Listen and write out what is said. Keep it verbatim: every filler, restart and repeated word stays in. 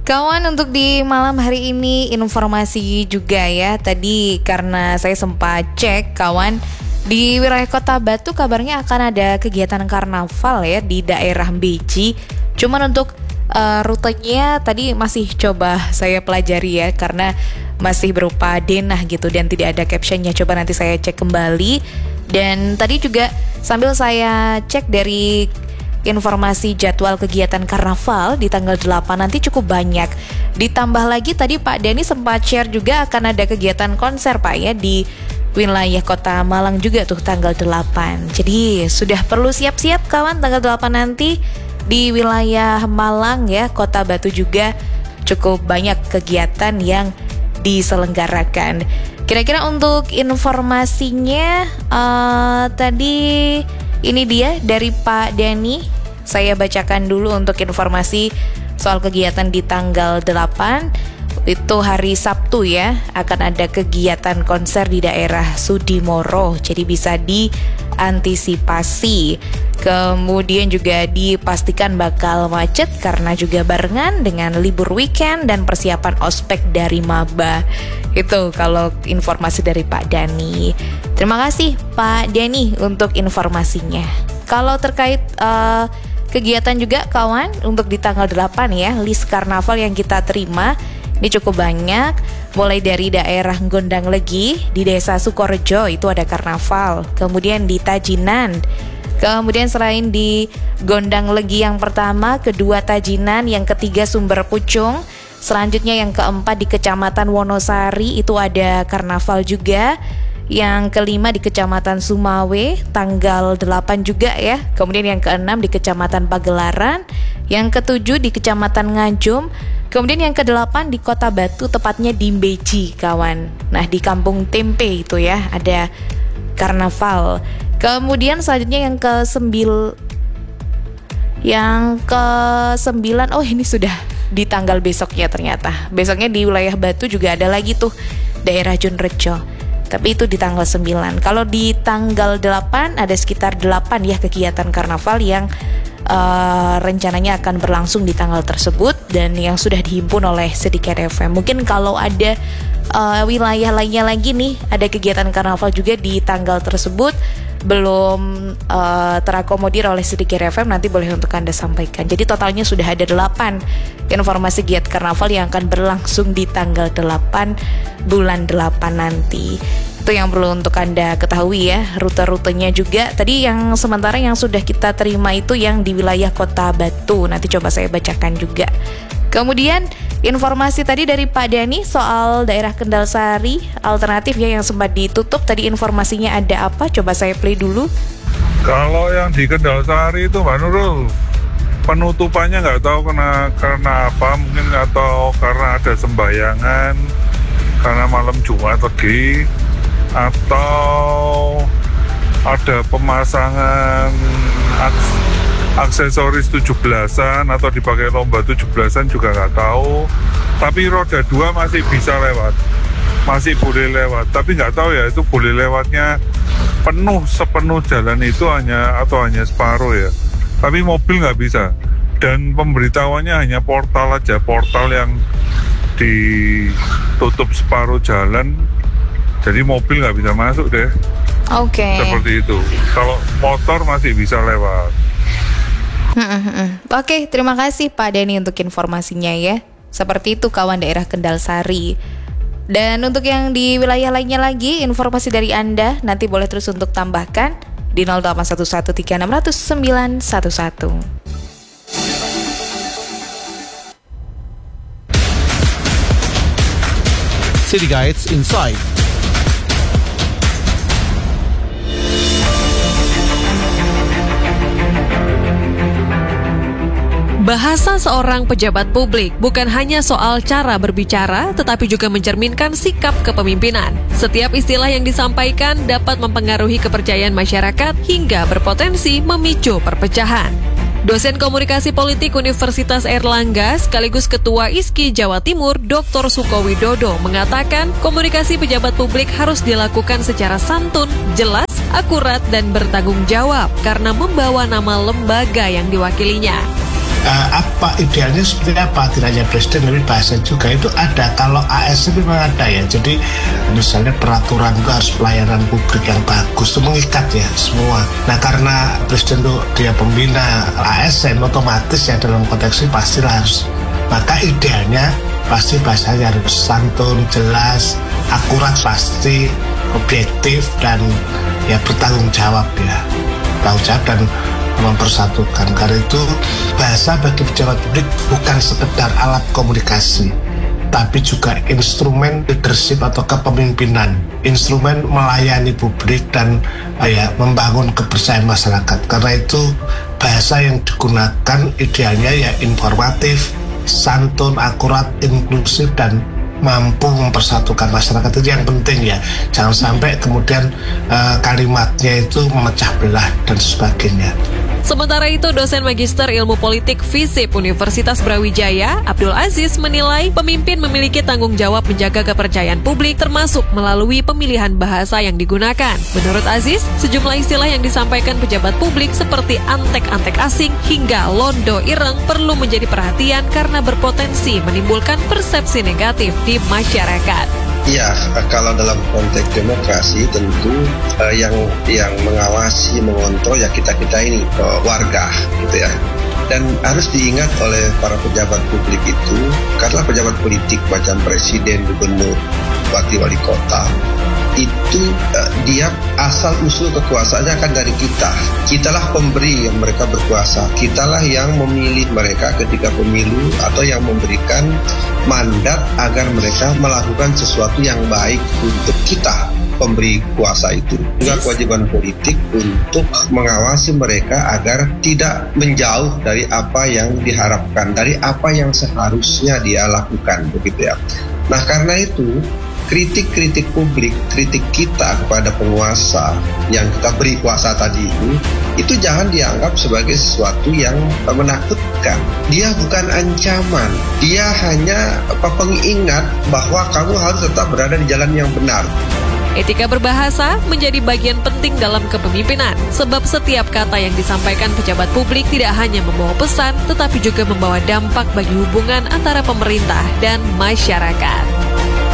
Kawan, untuk di malam hari ini informasi juga ya. Tadi karena saya sempat cek, kawan, di wilayah Kota Batu kabarnya akan ada kegiatan karnaval ya di daerah Beji. Cuman untuk uh, rutenya tadi masih coba saya pelajari ya, karena masih berupa denah gitu dan tidak ada captionnya. Coba nanti saya cek kembali. Dan tadi juga sambil saya cek dari informasi jadwal kegiatan karnaval di tanggal delapan nanti cukup banyak. Ditambah lagi tadi Pak Denny sempat share juga akan ada kegiatan konser Pak ya di wilayah Kota Malang juga tuh tanggal delapan. Jadi sudah perlu siap-siap kawan, tanggal delapan nanti di wilayah Malang ya, Kota Batu juga cukup banyak kegiatan yang diselenggarakan. Kira-kira untuk informasinya uh, tadi ini dia dari Pak Denny. Saya bacakan dulu untuk informasi soal kegiatan di tanggal delapan. Itu hari Sabtu ya, akan ada kegiatan konser di daerah Sudimoro. Jadi bisa diantisipasi. Kemudian juga dipastikan bakal macet karena juga barengan dengan libur weekend dan persiapan ospek dari maba. Itu kalau informasi dari Pak Dani. Terima kasih Pak Dani untuk informasinya. Kalau terkait uh, kegiatan juga kawan, untuk di tanggal delapan ya, list karnaval yang kita terima ini cukup banyak. Mulai dari daerah Gondang Legi, di desa Sukorejo itu ada karnaval. Kemudian di Tajinan. Kemudian selain di Gondang Legi yang pertama, kedua Tajinan, yang ketiga Sumber Pucung. Selanjutnya yang keempat di Kecamatan Wonosari itu ada karnaval juga. Yang kelima di Kecamatan Sumawe tanggal delapan juga ya. Kemudian yang keenam di Kecamatan Pagelaran. Yang ketujuh di Kecamatan Ngajum. Kemudian yang kedelapan di Kota Batu, tepatnya di Beji kawan. Nah di Kampung Tempe itu ya ada karnaval. Kemudian selanjutnya yang ke sembil Yang ke sembilan, oh ini sudah di tanggal besoknya ternyata. Besoknya di wilayah Batu juga ada lagi tuh daerah Junrejo. Tapi itu di tanggal sembilan. Kalau di tanggal delapan ada sekitar delapan ya kegiatan karnaval yang uh, rencananya akan berlangsung di tanggal tersebut dan yang sudah dihimpun oleh Sedikit F M. Mungkin kalau ada uh, wilayah lainnya lagi nih, ada kegiatan karnaval juga di tanggal tersebut belum uh, terakomodir oleh Sedikit F M, nanti boleh untuk Anda sampaikan. Jadi totalnya sudah ada delapan informasi kegiatan karnaval yang akan berlangsung di tanggal delapan bulan delapan nanti. Itu yang perlu untuk Anda ketahui ya, rute-rutenya juga. Tadi yang sementara yang sudah kita terima itu yang di wilayah Kota Batu. Nanti coba saya bacakan juga. Kemudian informasi tadi dari Pak Dani soal daerah Kendal Sari alternatif ya yang sempat ditutup. Tadi informasinya ada apa? Coba saya play dulu. Kalau yang di Kendal Sari itu Mbak Nurul, penutupannya nggak tahu kena, karena apa, mungkin atau karena ada sembahyangan karena malam Jumat Legi, atau ada pemasangan aks, aksesoris tujuh belasan atau dipakai lomba tujuh belasan juga nggak tahu. Tapi roda dua masih bisa lewat, masih boleh lewat. Tapi nggak tahu ya itu boleh lewatnya penuh sepenuh jalan itu hanya atau hanya separuh ya. Tapi mobil nggak bisa. Dan pemberitahuannya hanya portal aja, portal yang ditutup separuh jalan. Jadi mobil nggak bisa masuk deh. Oke. Okay. Seperti itu. Kalau motor masih bisa lewat. Oke, okay, terima kasih Pak Denny untuk informasinya ya. Seperti itu kawan daerah Kendal Sari. Dan untuk yang di wilayah lainnya lagi, informasi dari Anda nanti boleh terus untuk tambahkan di nol delapan satu satu tiga enam nol nol sembilan satu satu. City Guides Inside. Bahasa seorang pejabat publik bukan hanya soal cara berbicara, tetapi juga mencerminkan sikap kepemimpinan. Setiap istilah yang disampaikan dapat mempengaruhi kepercayaan masyarakat hingga berpotensi memicu perpecahan. Dosen Komunikasi Politik Universitas Airlangga sekaligus Ketua I S K I Jawa Timur, Doktor Sukowidodo mengatakan komunikasi pejabat publik harus dilakukan secara santun, jelas, akurat, dan bertanggung jawab karena membawa nama lembaga yang diwakilinya. uh, apa idealnya seperti apa, tidak hanya presiden tapi bahasa juga itu ada. Kalau A S N memang ada ya, jadi misalnya peraturan itu harus pelayanan publik yang bagus, itu mengikat ya semua. Nah karena presiden itu dia pembina A S N, otomatis ya dalam konteks ini pastilah harus, maka idealnya pasti bahasanya harus santun, jelas, akurat, pasti objektif, dan ya bertanggung jawab ya, bertanggung jawab dan mempersatukan. Karena itu bahasa bagi pejabat publik bukan sekedar alat komunikasi, tapi juga instrumen leadership atau kepemimpinan, instrumen melayani publik dan ya membangun kepercayaan masyarakat. Karena itu bahasa yang digunakan idealnya ya informatif, santun, akurat, inklusif, dan mampu mempersatukan masyarakat. Itu yang penting ya, jangan sampai kemudian uh, kalimatnya itu memecah belah dan sebagainya. Sementara itu, dosen Magister Ilmu Politik FISIP Universitas Brawijaya, Abdul Aziz, menilai pemimpin memiliki tanggung jawab menjaga kepercayaan publik termasuk melalui pemilihan bahasa yang digunakan. Menurut Aziz, sejumlah istilah yang disampaikan pejabat publik seperti antek-antek asing hingga londo ireng perlu menjadi perhatian karena berpotensi menimbulkan persepsi negatif di masyarakat. Ya, kalau dalam konteks demokrasi tentu uh, yang yang mengawasi, mengontrol ya kita-kita ini uh, warga gitu ya. Dan harus diingat oleh para pejabat publik itu, karena pejabat politik macam presiden, gubernur, bupati, wali kota, itu uh, dia asal usul kekuasaannya kan dari kita. Kitalah pemberi yang mereka berkuasa. Kitalah yang memilih mereka ketika pemilu atau yang memberikan mandat agar mereka melakukan sesuatu yang baik untuk kita, pemberi kuasa itu. Juga kewajiban politik untuk mengawasi mereka agar tidak menjauh dari apa yang diharapkan, dari apa yang seharusnya dia lakukan, begitu ya. Nah, karena itu kritik-kritik publik, kritik kita kepada penguasa yang kita beri kuasa tadi itu, itu jangan dianggap sebagai sesuatu yang menakutkan. Dia bukan ancaman, dia hanya apa, pengingat bahwa kamu harus tetap berada di jalan yang benar. Etika berbahasa menjadi bagian penting dalam kepemimpinan, sebab setiap kata yang disampaikan pejabat publik tidak hanya membawa pesan, tetapi juga membawa dampak bagi hubungan antara pemerintah dan masyarakat.